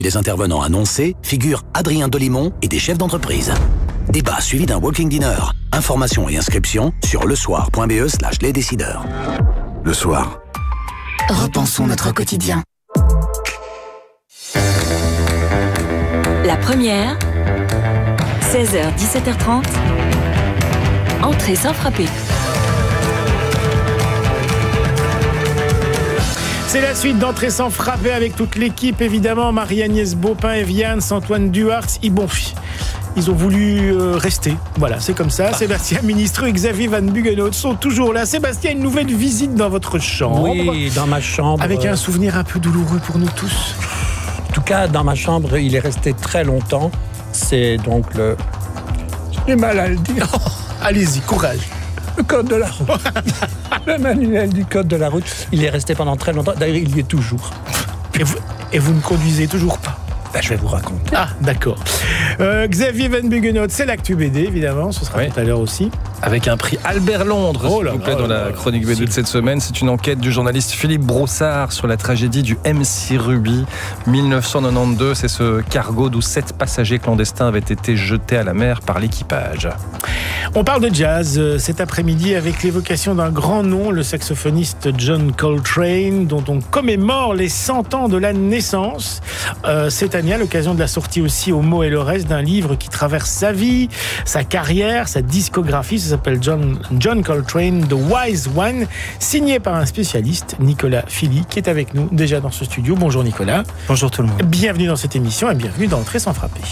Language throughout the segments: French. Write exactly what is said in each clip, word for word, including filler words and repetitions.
Les intervenants annoncés figurent Adrien Delimon et des chefs d'entreprise. Débat suivi d'un walking dinner. Informations et inscriptions sur lesoir.be slash les décideurs. Le Soir. Repensons notre quotidien. La première, seize heures dix-sept heures trente, entrée sans frapper. C'est la suite d'Entrée sans frapper avec toute l'équipe, évidemment. Marie-Agnès Baupin, Evian, Antoine Duhartz, Ibon. Ils ont voulu euh, rester. Voilà, c'est comme ça. Ah. Sébastien Ministre et Xavier Van Buggenhout sont toujours là. Sébastien, une nouvelle visite dans votre chambre. Oui, dans ma chambre. Avec un souvenir un peu douloureux pour nous tous. En tout cas, dans ma chambre, il est resté très longtemps. C'est donc le... J'ai mal à le dire. Oh, allez-y, courage. Le code de la route. Le manuel du code de la route. Il est resté pendant très longtemps. D'ailleurs, il y est toujours. Et vous, et vous ne conduisez toujours pas? Ben, je vais vous raconter. Ah, d'accord. Euh, Xavier Van Buggenhout, c'est l'actu B D, évidemment. Ce sera oui. tout à l'heure aussi. Avec un prix Albert Londres, oh s'il là vous plaît, là dans là la là chronique B D de cette semaine. C'est une enquête du journaliste Philippe Brossard sur la tragédie du M C Ruby. dix-neuf cent quatre-vingt-douze, c'est ce cargo d'où sept passagers clandestins avaient été jetés à la mer par l'équipage. On parle de jazz euh, cet après-midi avec l'évocation d'un grand nom, le saxophoniste John Coltrane, dont on commémore les cent ans de la naissance. Euh, cette année, à l'occasion de la sortie aussi au mot et le reste d'un livre qui traverse sa vie, sa carrière, sa discographie. Ça s'appelle John, John Coltrane, The Wise One, signé par un spécialiste, Nicolas Philly, qui est avec nous déjà dans ce studio. Bonjour Nicolas. Bonjour tout le monde. Bienvenue dans cette émission et bienvenue dans Entrée sans frapper.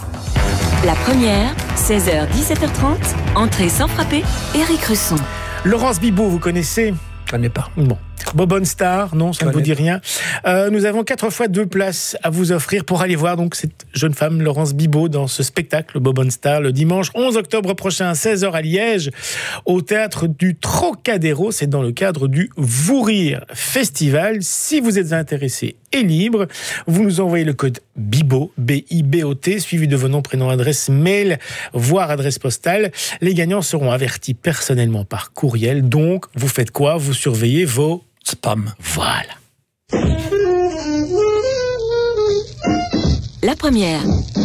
La première, seize heures dix-sept heures trente, entrée sans frapper, Éric Russon. Laurence Bibot, vous connaissez? Je connais pas. Bon. Bobonne Star, non, ça ne vous dit rien. Euh, nous avons quatre fois deux places à vous offrir pour aller voir donc cette jeune femme, Laurence Bibot, dans ce spectacle Bobonne Star, le dimanche onze octobre prochain à seize heures à Liège, au théâtre du Trocadéro. C'est dans le cadre du Vous Rire Festival. Si vous êtes intéressé et libre, vous nous envoyez le code BIBOT, B I B O T, suivi de vos noms, prénoms, adresse mail, voire adresse postale. Les gagnants seront avertis personnellement par courriel. Donc, vous faites quoi? Vous surveillez vos spam. Voilà. La première.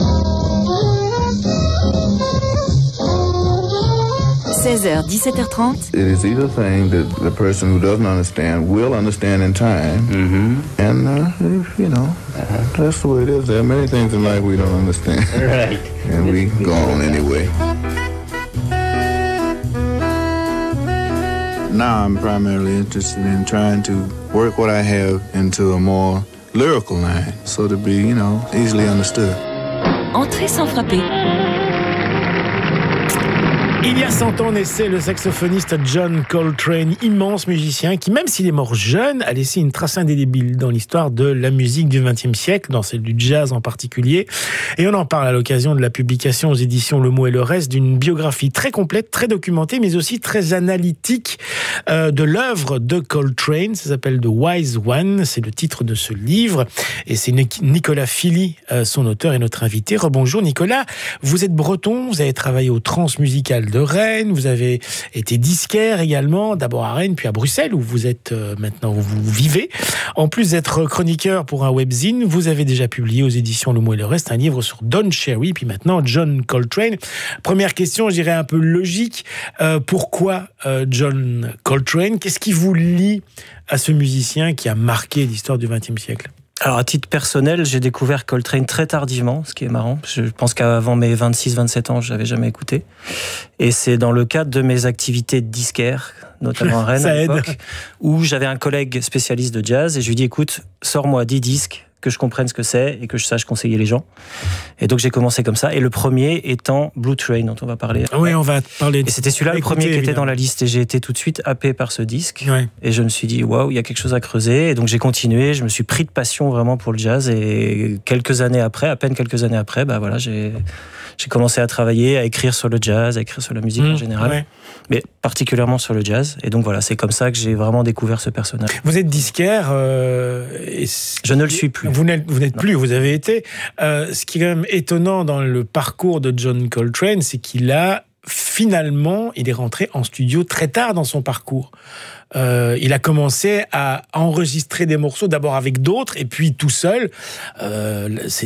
seize heures dix-sept heures trente. It is either thing that the person who doesn't understand will understand in time. Mm-hmm. And, uh, you know, uh-huh. that's the way it is. There are many things in life we don't understand. Right. And we go on anyway. Now I'm primarily interested in trying to work what I have into a more lyrical line, so to be, you know, easily understood. Entrée sans frapper. Il y a cent ans naissait le saxophoniste John Coltrane, immense musicien qui, même s'il est mort jeune, a laissé une trace indélébile dans l'histoire de la musique du vingtième siècle, dans celle du jazz en particulier. Et on en parle à l'occasion de la publication aux éditions Le Mot et le Reste d'une biographie très complète, très documentée, mais aussi très analytique euh, de l'œuvre de Coltrane. Ça s'appelle The Wise One, c'est le titre de ce livre. Et c'est Nicolas Philly, euh, son auteur, et notre invité. Rebonjour Nicolas, vous êtes breton, vous avez travaillé au Transmusical de Rennes, vous avez été disquaire également, d'abord à Rennes, puis à Bruxelles, où vous êtes euh, maintenant, où vous vivez. En plus d'être chroniqueur pour un webzine, vous avez déjà publié aux éditions Le Mot et le Reste un livre sur Don Cherry, puis maintenant John Coltrane. Première question, je dirais un peu logique, euh, pourquoi euh, John Coltrane? Qu'est-ce qui vous lie à ce musicien qui a marqué l'histoire du vingtième siècle? Alors, à titre personnel, j'ai découvert Coltrane très tardivement, ce qui est marrant. Je pense qu'avant mes vingt-six vingt-sept ans, je n'avais jamais écouté. Et c'est dans le cadre de mes activités de disquaire, notamment à Rennes, à l'époque, où j'avais un collègue spécialiste de jazz, et je lui dis, écoute, sors-moi dix disques, que je comprenne ce que c'est et que je sache conseiller les gens. Et donc j'ai commencé comme ça. Et le premier étant Blue Train, dont on va parler. Oui, on va parler. Et c'était celui-là, le premier qui était dans la liste. Et j'ai été tout de suite happé par ce disque. Ouais. Et je me suis dit, waouh, il y a quelque chose à creuser. Et donc j'ai continué. Je me suis pris de passion vraiment pour le jazz. Et quelques années après, à peine quelques années après, bah voilà, j'ai j'ai commencé à travailler, à écrire sur le jazz, à écrire sur la musique mmh, en général, ouais. mais particulièrement sur le jazz. Et donc voilà, c'est comme ça que j'ai vraiment découvert ce personnage. Vous êtes disquaire euh, et je ne le suis plus. Vous n'êtes, vous n'êtes plus, vous avez été. Euh, ce qui est quand même étonnant dans le parcours de John Coltrane, c'est qu'il a finalement, il est rentré en studio très tard dans son parcours. euh, il a commencé à enregistrer des morceaux, d'abord avec d'autres, et puis tout seul. Euh,